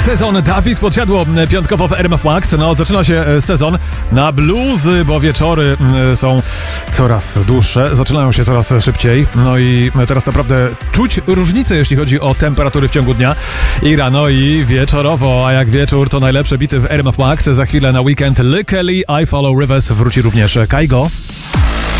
Sezon Dawid Podsiadło piątkowo w RMF Max. No, zaczyna się sezon na bluzy, bo wieczory są coraz dłuższe, zaczynają się coraz szybciej. No i teraz naprawdę czuć różnicę, jeśli chodzi o temperatury w ciągu dnia i rano, i wieczorowo. A jak wieczór, to najlepsze bity w RMF Max. Za chwilę na weekend Lee Kelly, I Follow Rivers wróci również Kaigo.